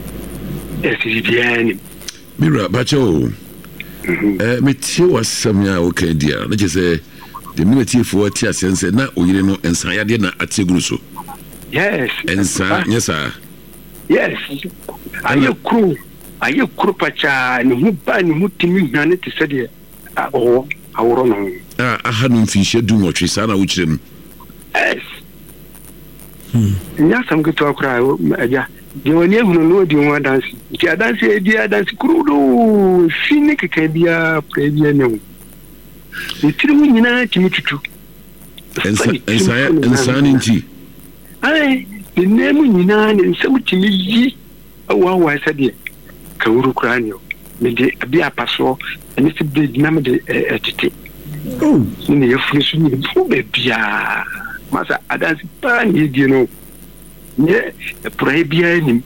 SDN mira bacho metie wasam ya okadia na je the military for tia sense na oyire no ensayade na ateguru so. Yes. Ensa yesa. Yes. Aye kru pacha ni huba ni mutimi hwane te sede aworo no. Ahanu mfishe du nwotwe sana wuchire no. Yes. Nya sam geto akura aja. De woni ehunu no di won dance. Ti dance kru do fini keke bia prebia ne. Nitiri mu nyina timi tutu. Ensa nti. Ai, the name nyina ne nsam timi yi awa sade ka wuru kranio. Me de bia paso, ene se de na me de etete. Oh, ni yefuni su ni bu be bia. Masa adansi pa ni di no. Nye prai bia ni.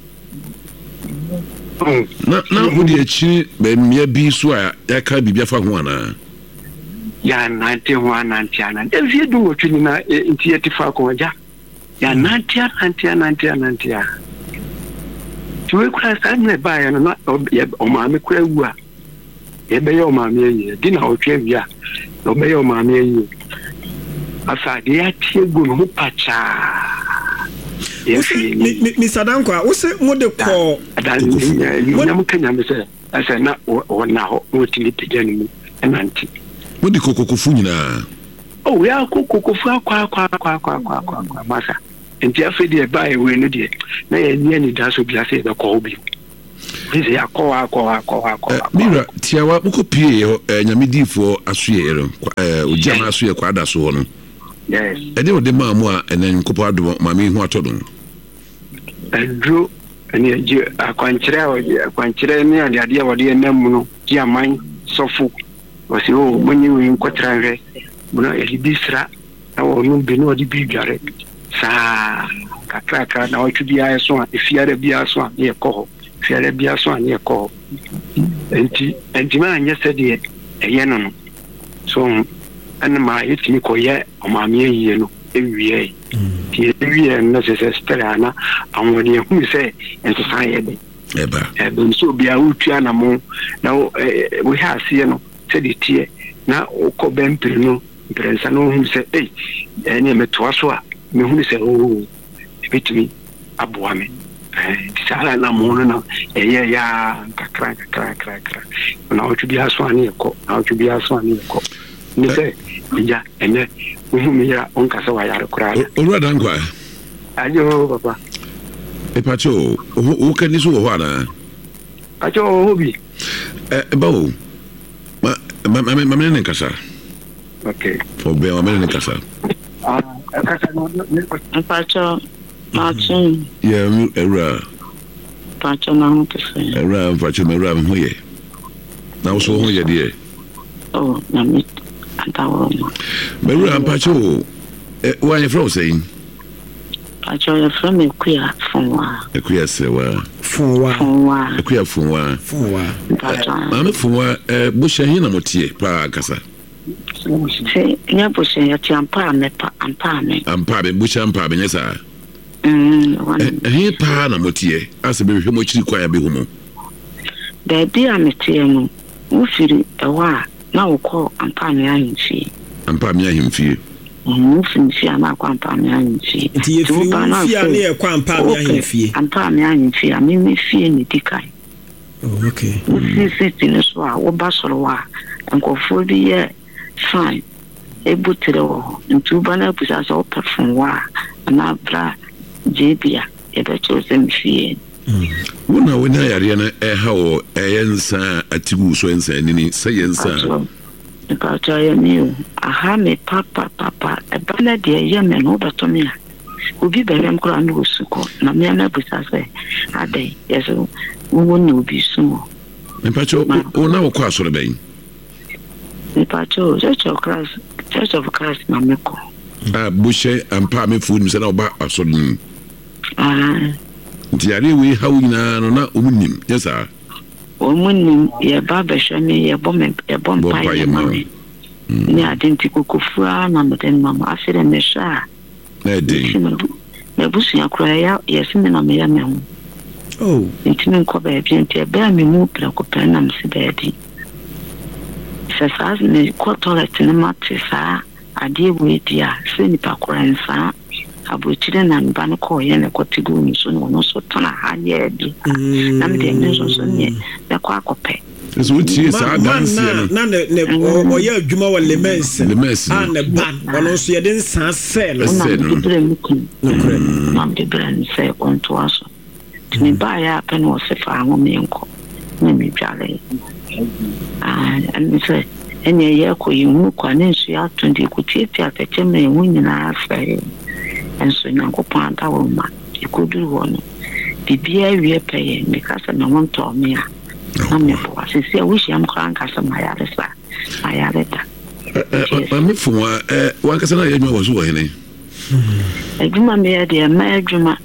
Na odi echi be mia bi so a yaka bibia fa ho ana. Ya 91 ana. Evie du wotuni na ntieti fa ko ja. Ya 90. Tuwe kura sa ne ba ya no o ma me kura wu a. Ye be yo ma me yi. Di na o twa bia. O be yo ma me yi. Asa de ya tie gu no pacha. Mr. Dankwa, wo se mo de ko nyam kanya me se asa na wona ho wotimi pejani mu enanti wodi kokokofu nyina ya kokokofu akwa masa enti afedi e bae we no de na ye ni daso bia se be ko obi ese akwa mira tiawa ukopie nyamedifo asoye ero ojama asoye kwa adaso ho no yes ede ode maamu a enen kopo ado mami hu atodon adro ani je akwankyere ni ade wode enam no ji aman sofu wasi o monyi wi nkotranwe buna elibisra na wonu bi no di bidware sa kakra na otu bia eso a efiare bia so a ye ko fiare bia so a ye ko enti ma anya sede eye no so an ma yitimi ko ye o ma me yiye no ewie ti ewie na se stela na amoni hu se ento san ye de eba so bia utua na mo na we ha se no sede tie na ko bempre no prensa no hu se ene metoa so a me hu se bitimi aboa me sala na mo na ya kakra na otu bia so ani ko ni se ja ene hu me ya onka se wa yare kura olwa dankwa ajo papa epacho o kani so ho ana ajo hobi bawo ma me nkasa okay obe ma me nkasa kasa no epacho Martin. Yeah, era. Pacho na ho kese. Era, pacho me era ho ye. Na wo so ho ye de. Oh, na me antawo. Me era pacho. Why you from saying? Pacho you from Ekuya Funwa. Ekuya sewa. Funwa. Ekuya Funwa. Pacho. Mama Funwa bo shehin na motie pa kasa. Se nya bo shehin ya ampa me ampa be bo shehin ampa be nyesa. He pa na motie ase be hwe mo chiri kwa ya be humo da bia metie no wo firi ewa na wo ko ampa me ahimfie wo firi na kwa ampa me ahimfie ti e firi wo fia na e kwa ampa me ahimfie a me fie ni dikai okay wo firi ne so a wo ba soro wa nkofo bi ye fine ebutere wo ntuba na busa so perform wa na bra jebia ebe chosen fie wona yare na hawo yensa atigu so yensa nini say yensa ka cha ya mi aha me papa eba na de ye me no beto me obi bere m kura no suko na me na busa se ade yeso wo no bi sumo me pacho ona wo kwa soro ben me pacho church of Christ na me ko bushe ampa me fu ni se na oba asodin diare we hawo nyina no na omunim yesa omunim ye baba shame ye bompa ye mami ni adenti kokofua na meden mama afire me sha na de me busu yakura ya yesime na me ya me ho ntimi nko ba bi enti be me mu prako pe na mse baby sasa ne ko toilet ne matisa ade we dia se ni pakora nsa abochire na mba no ko ye ne kotigu ni so no so tona ha ye bi na me de nso so ne be kwa kope so tie sa dance na ne o ye adwuma wa lemens ne ban ono so ye den san se no na de brand se on to aso tini ba ya pe no se fa ho me nko na me dwale and say ene ye ko yimu kwa ne nsu ya tundi ku tieti atete me hu nyina afa enso nyankopon anta wo ma ikodu wo no bibia wie peye me kasa na won to me a na me po asisi a wishi am kan kasa mayaresa ayareta me fuwa wan kasa na yedwa wo so wo hene eduma me ya de ma eduma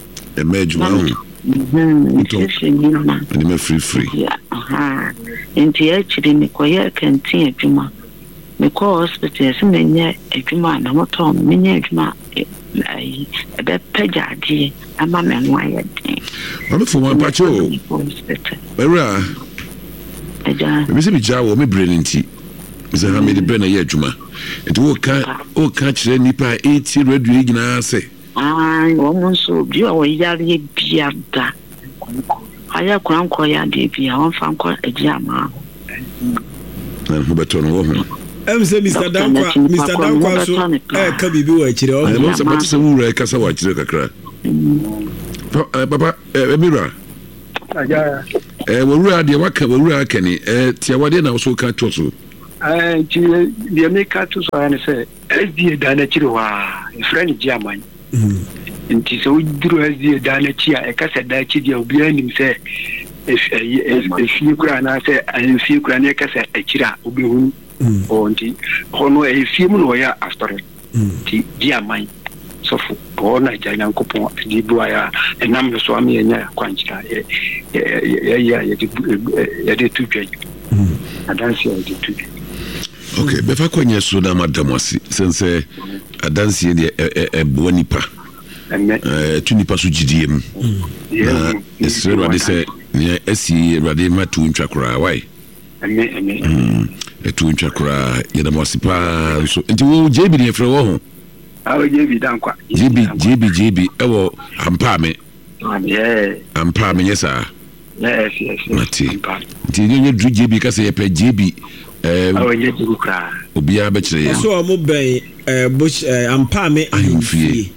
and me free yeah enti ya chiri ni ko ya kantin eduma me ko hospital se menye eduma na moto menye eduma ai ebe pejadi ama me nwa ya din me fuwa pacho era me se bi jawo me brilliant ze ha me de brena ya eduma enti wo ka chire nipa 80 radio nyina se wo monso bi o yare biada aya kwanko ya de bia won fa nko agi ama na ho beto no wo ho say Mr. Dankwa so ka bibi wa akire o mo se pati se wura ka sa wa akire kakra papa Emira aja wura de waka wura aka ni tia wade na so ka to so ti de me ka to so ana se SD da na kire wa friend ji aman nti so duro SD da na chi a ka se da chi de obi anim se efi kura na se efi kura ne ka se akira obi hu onti hono efi mu no ya astore ti ji aman so fu bona janya nkopon di bua ya enam so am ye nya kwanchira ya de tutwe adansi ya de tutwe. Okay, befa kwenye so na madam wasi sense adansi de bonipa tunipa so gidiem na esre rade se ne esi rade matu ntwakora wai etu ntwakora yeda mosipa so nti wo jebi ne frɛ wo ho awo jebi dankwa jebi ewo ampame ampame yesa yes mati nti nyenye dru jebi ka se ye pe jebi awo jebi kra obia be kire so amo ben bush ampame ahimfie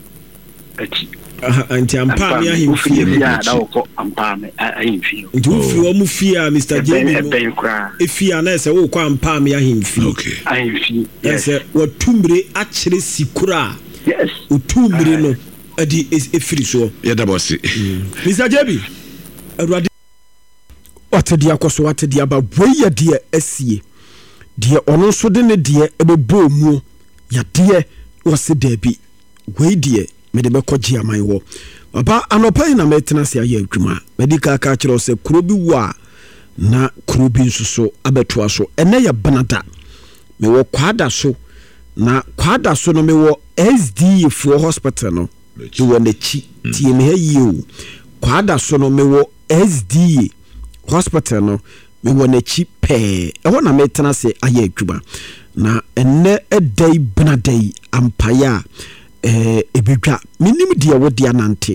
anti ampame ahimfie ya da ko ampame ahimfie nti ufi wo mu fie a Mr. Jebi efie na ese wo kwa ampame ahimfie okay ahimfie ese wo tumbre akire sikura yes utumbre no adi efiri so ya da bosi Mr. Jebi awurade watedi akoso watedi aba boye de asie de ono so de ne de ebebo mu ya de wose dabi we de me de bekoji aman wo baba anopai na metena se aye adwuma medical ka kire se kuro bi wa na kuro bi nsuso abetoa so ene ya banada me wo kwada so na kwada so no me wo SD for hospital no ti wo na chi tie me hayi o kwada so no me wo SD hospital no me wo na chi pe e ho na metena se aye adwuma na ene edai banadai ampaya ebedwa minim de wodi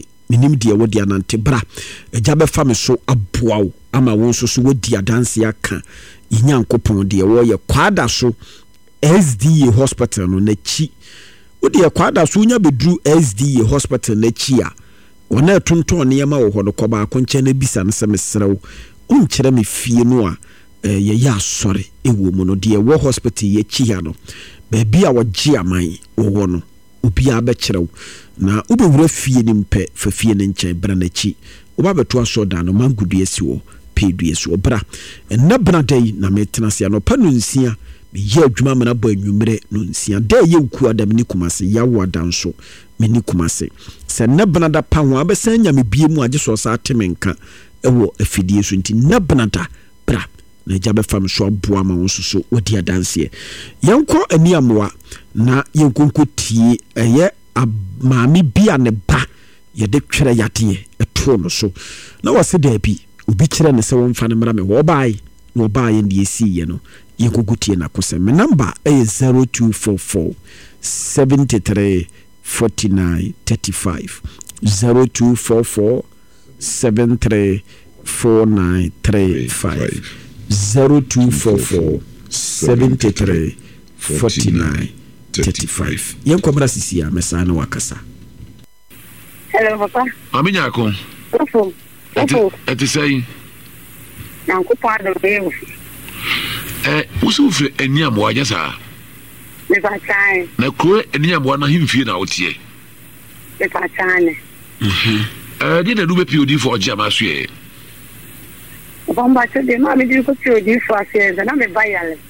anante bra eja be fa me so aboawo ama won so wodi adanse aka inyankopon de wo ye kwada so SDA hospital no na chi wodi ye kwada so nya bedru SDA hospital na chi a wona tonton ne yema wo hodo koba akonche na bisa no se mesrew unkyere me fie no a ye ya sore ewo mu no de wo hospital ye chi ha no ba bia wo gi aman wo no obi abekyerew na ubewura fie ni mpe fa fie ne nkyɛn bra na chi oba beto aso da no mangudu esi wo pedu esi wo bra na bra dai na metena se no panu nsia me ye adwuma mana ba anwumere no nsia da ye nku adam ni kumase ya wo adanso me ni kumase se na bra da pa ho abesan nya me bie mu age so sa atemenka ewo afidie so nti na bra da bra na jabe fam so aboa ma won so odi adanse yenko aniamwa na yenkonko tie eye maami bia ne ba ye de twere yade eto no so na wose da bi obi kire ne se won fa ne mra me wo bae na wo bae ne esi ye no yenkonko tie na kose me number eye 0244 73 49 35 0244 73 49 35 0244 73 49 35. Yen komra sisi ya mesana wakasa. Hello papa. Aminya ko. Ofu. Eti say. Na ko pa do be. Usu fre eniam wa jasa. Me pa chan. Na ko eniam wa na himfie na otie. Me pa chan. Di na du be POD for jama so e. Bomba che de ma me di ko POD for ase na me bayale.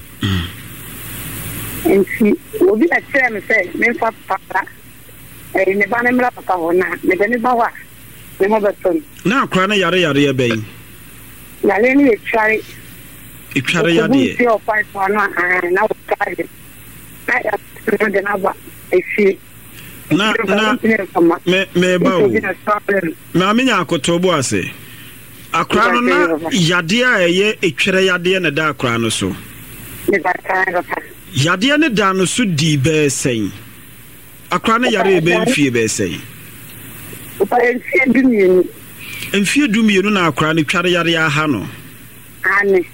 Enti obi na kire me say me fa papa me ba na mra papa hona me de ne ba wa me mo beton na akra na yare e be na le ni etware yade e ti o pa so na na o kare na ya no de na ba efi na me ba o na amenya akotobo ase akra no na yade a eye etware yade na da akra no so me ba ta yade ne da no so di be sen akra na yare be mfie be sen o pa enfie bi ni Mfie du mienu na akora ne tware yare aha no. Ane.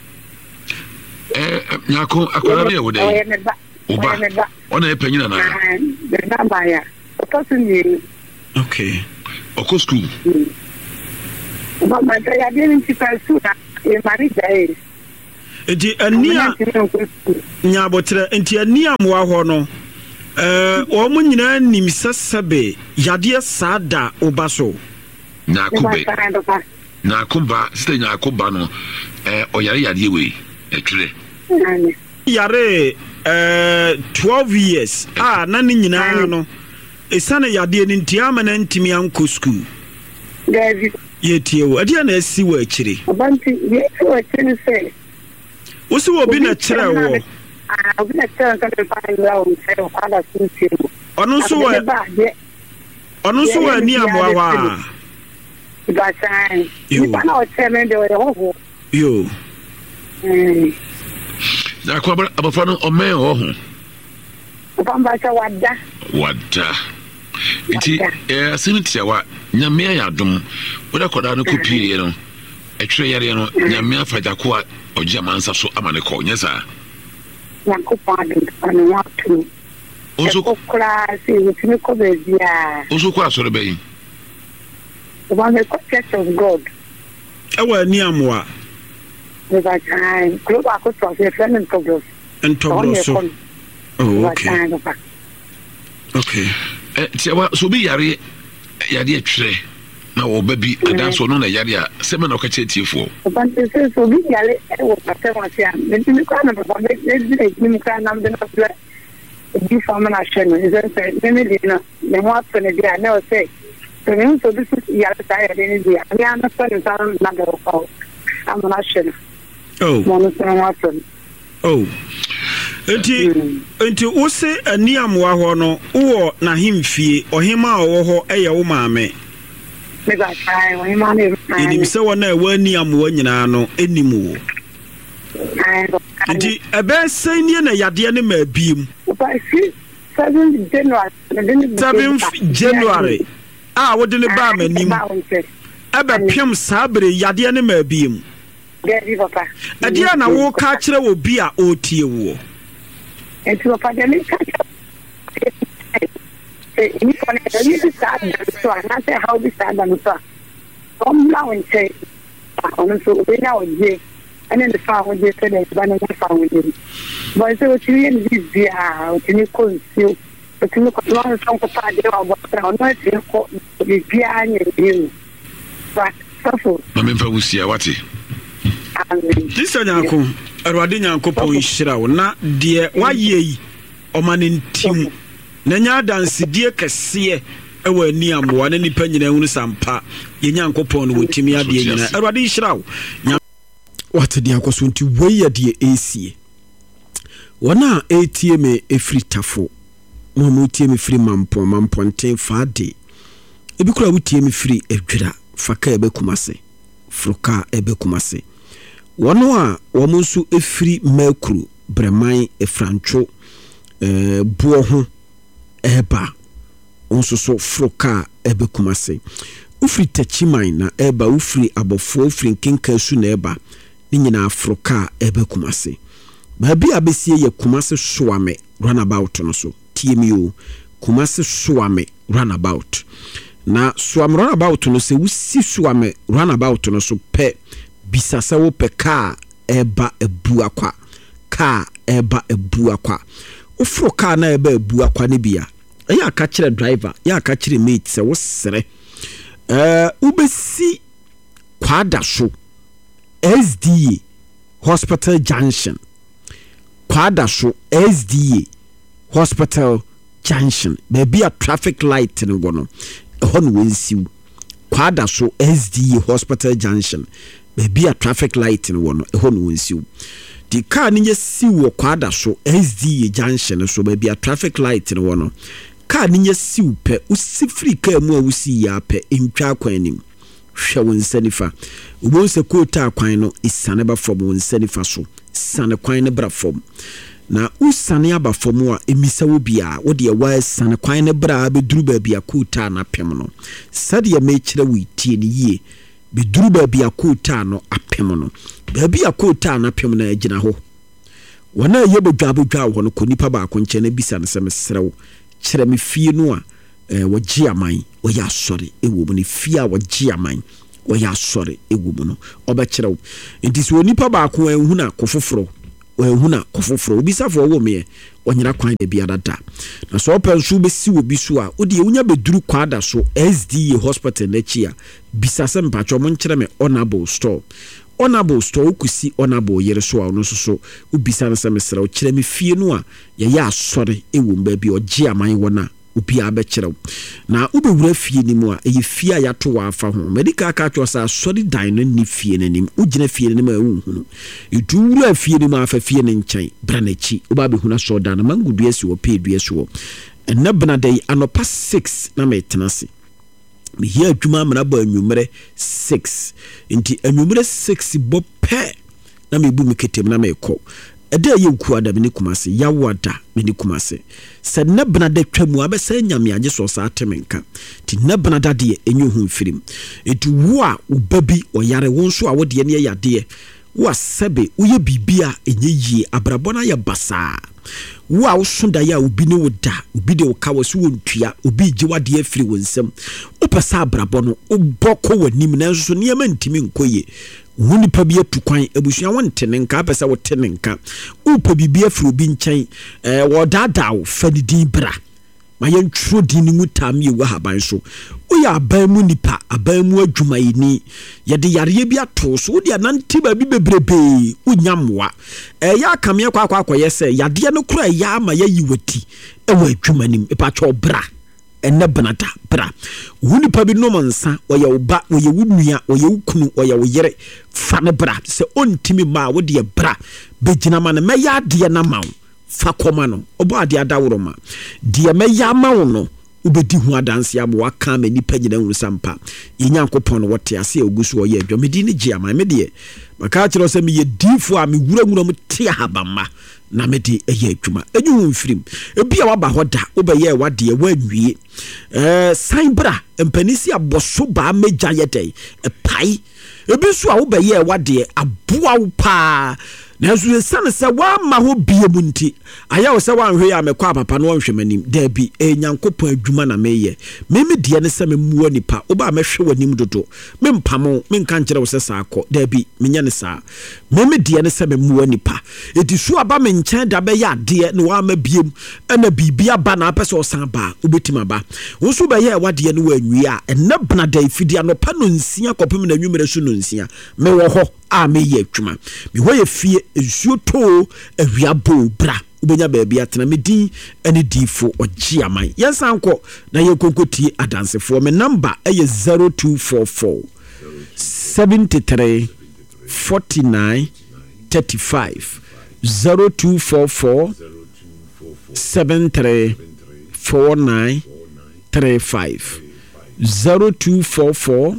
Nyako akora ne wo dey. Oba. Ona e panyina na. The number ya. Otosu. Okay. Oko school. Mama ya dey in Tifasu na e mari dey. Enti ania nyabotre enti ania moa ho no o mo nyina nim sesebe yade saada obaso Nyakumba sister Nyakumba no oyare yade we etwere yare 12 years na ni nyina no esane yade ni ntiama na ntimi anko school David yetie wo ade na asi wo akire obanti yetie wo akire se Usi wo bi na kyerɛ wo. Obi na kyerɛ nka me pa ngra wo kyerɛ wo kwada suntie wo. Ɔno nso wa ni amoa wa. Ba sai. Ni pa na o kyerɛ me de wo ho. Yo. Na kwa abafra no o men ho ho. Pamba cha wada. Iti asimitia wa nyame ayadom. Wo da koda no kopie no. Etwere yare no nyame afadako a oje mansa so amane ko nyesa yakopade anu watu ozo kokra si witimi ko bezia ozo kwa soro bayi one the Church of God ewa ni amwa the time club akoto se friend progress so okay tiawa so bi yare etwere na obabi adanso no na yare a sema na okache tiefo obanse so bi yale e wo pate wa sia mentimi kwa na papa me kwa na mde na pla di fama na sheno izense meme di na me ho atene dia na o se to me so bi yale ta yale ni dia me ana so ni tan na ga ko amana sheno mo no so na atene enti use ani amwa ho no wo na himfie ohima owo ho eye wo maame mega sai wo hima ne enim se wona ewa ni amwa nyina no enim wo enti ebe senie na yade ne ma biem 7 January wo de ne ba manim ebe pem sabre yade ne ma biem papa adia na wo ka kire wo bi a otie wo enti papa de ne ka ni kone ni start so na say how we start and so now and say on so we now je and then the farm we say the banana farm we but so what you in this dia what you consume but you ko no so ko pa de wa no no ko bia anya but so mama mfa wusia wate Disa nyako Erwade Nyankopon hyira wo na de waye yi omane ntim na nya danse die kese ewa ani amwa na nipa nyina hunu sampa ye Nyankopon no wotimi ade nyina Erwade hyira wo wate de akoso nti weye de esie wona ATM efri tafo mo mo ATM free mamponten faade ebi kura ATM free edwira faka ebe kumase fruka ebe kumase wono a womo nso efiri makru breman efrancho buo ho eba onso so fruka ebe kumase ufri tachiman na eba ufri abofo ufri nkenka su na eba ni nyina fruka ebe kumase ba bi abesie ye kumase soame runabout no so TMU kumase soame runabout na soame runabout no se wusi soame runabout no so pe bisasa wo pe ka eba ebu akwa ka eba ebu akwa ofro ka na eba ebu akwa ne bia ya aka kire driver ya aka kire mate se wo sere ubesi kwada so SDA Hospital Junction kwada so SDA Hospital Junction be a traffic light ne wono ehon wensiw kwada so SDA Hospital Junction be a traffic light no wono ehon wonsiw di car ni siw kwada so SDA Junction so be a traffic light no wono car ni siw pe usifri ka mu a usi ya pe ntwa kwanim hwe wonsanifa ubonse kota kwan no isane ba from wonsanifa so sane kwan ne bra from na usane aba from a emisa wo bia wo de wa sane kwan ne bra be duru ba bia kota na pem no sade ya me kire wi tie ni yie biduru baabi akota no apem no baabi akota no apem na agina ho wana ye bodwa ho no ko nipa ba ko nche na bisa no se mesrew kyerɛ me fie no a wɔgye aman wɔyɛ asɔre ɛwɔ mu ne fie a wɔgye aman wɔyɛ asɔre ɛwɔ mu no ɔbɛkyerɛw nti sɛ onipa ba ko anhu na kofoforo obisafo wɔ me ɔnyera kwan da biara da na so ɔpɛ nso bɛsi wɔ bi so a wode wonya bɛduru kwada so SDA hospital n'akyi a bisa sɛ mpatwɔ mo nkyerɛ me honorable store wokusi honorable yere so a ɔno so wobisa no sɛ mesrɛ wo kyerɛ me fie no a yɛyɛ asɔre ɛwɔ mu baabi ɔgye aman wɔ no a obi abɛkyerɛw na wobɛwura fie ni mu a ɛyɛ fie a yɛato wɔ afa ho medical ka kyerɛ sɛ asɔre dan no ni fie n'anim wogyina fie n'anim a ɛwonhunu ɛtu wura fie ni mu afa fie no nkyɛn bra n'akyi woba bɛhunu asɔre dan no mango dua si wɔ pɛ dua si wɔ ɛnɛ benada yi anɔpa 6 na metena se mehia adwuma amana ba anwummerɛ 6 nti anwummerɛ 6 bɔ pɛ na mebu me ketem na mekɔ ɛda yɛ nkuada me ne kumase yawada me ne kumase sɛ ne benada twa mu abɛsɛ nyame agye so saa temenka ti ne benada de enye hu mfirim etu wo a ubabi oyare wo nso a wo de ne yade wo asebe wo ye bibia enye yie abrabɔ na yɛ basa wo a wo sonda ya obi ne wo da obi de wo ka wo so wontua obi gye wade afiri wo nsam wo pɛsa abrabɔ no wo bɔkɔ w'anim na nso ne yɛma ntimi nkɔye woni pa bi atu kwan abusua wonte ne nka pɛsɛ wo te ne nka wo pa bi afiri obi nkyɛn wo dada wo fani din bra ma yɛntwuro din ne mu tam yɛ haban so wo yɛ aban mu nipa aban mu adwumayini yɛde yareɛ bi ato so wo de anante ba bi bebrebe wo nyamwa yɛ akamea kwakwakoyɛ sɛ yadeɛ no kora yɛ ama yɛyi wati ɛwɔ adwumanim epatwɔ bra enne benata bra wuni pa bi no mansa oye oba oye wunua oye wukunu oye woyere fa ne bra se ontimi ma wo de bra begina ma ne meya de na ma fa koma no obo ade adaworo ma de meya ma wo no ubedi hu adanse abo aka ma nipa nyina hu sampa yenyankopon no wote ase ogusu oye adwo medi ne gia ma me de maka kire se me ye difo a me wura mu te habama na mede eye adwuma enyu mfirim ebia waba hoda obeye wade wanwie saibra empanisi aboso ba meja yedai pai ebi so a wobeye wade aboa wo pa na so yesane se wa ma ho bie mu nti aya wo se wa nhwe ya mekwa papa no nhwemanim da bi enyankopon adwuma na meye meme de ne se memuo nipa oba mehwe wanim dodo mempamo menka nkere wo se saakọ da bi menya ne saa meme de ne se memuo nipa edi so aba me nkyɛn da be ya de ne wa ma biem na bibia ba na apɛ sɛ ɔsan ba obetima ba wo so be ye wade ne wa nwie a enne bena da ifidi anopa no nsia kopem na nwumere so no nsia me wo ho a me ye adwuma me ho ye fie nsuo to awiabo bra ubenya baabi atena medin ene difo ogye aman yensanko na ye konkotie adansefo me number eye 0244 73 49 35 0244 73 49 35 0244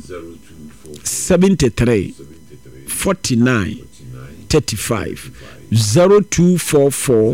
73 49 35 0244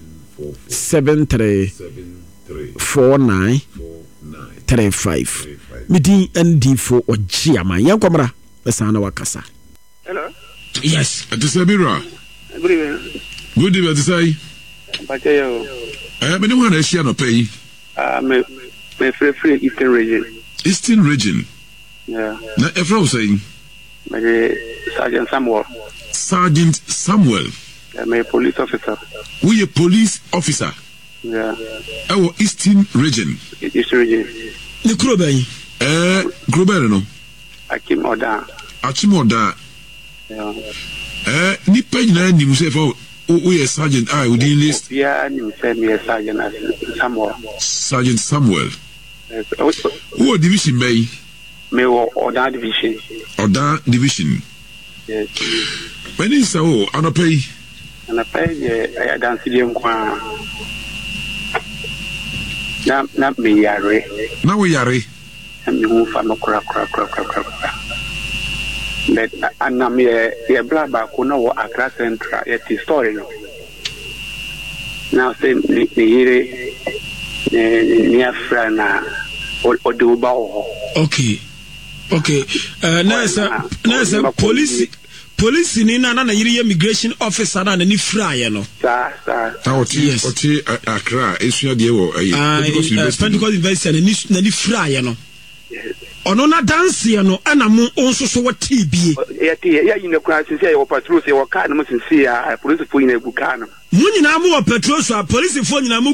73 49 35 midi ndifo ojiama yankomra besana wakasa. Hello. Yes, atisabira. Good evening, atisai. Bachayo. Many one Asia no pay. My free Eastern region. Eastern region. Yeah. Na efra saying. My Sergeant Samuel. Sergeant Samuel. I'm a police officer. We a police officer. Yeah. Our Eastern region. Eastern region. Ni Kroben. Kroben no. Akim Oda. Yeah. Ni panyina ni muse for we a sergeant I would list. Yeah, ni say me a sergeant Samuel. Sergeant Samuel. Yes. What division may? Me Oda division. Oda division. Yes. When is so anopay? Anopay I dance them kwa. Na me yare. Na we yare. Me hu fa no kra. But anam ye bla ba ko na wo Accra Central ye ti story no. Now say ni hire ni afra na o de ba o. Okay. Okay. Nurse, police ni na yiri immigration officer na ni fraaye no. Sa. Oti Accra esua de wo Pentecost University na ni fraaye no. Ono na dance ye no ana mo onso so wati bie. Ya yine kwa sisi ya patrol se wo ka na mo sisi ya police fo yina gu ka no. Mu nyina mo patrol so police fo nyina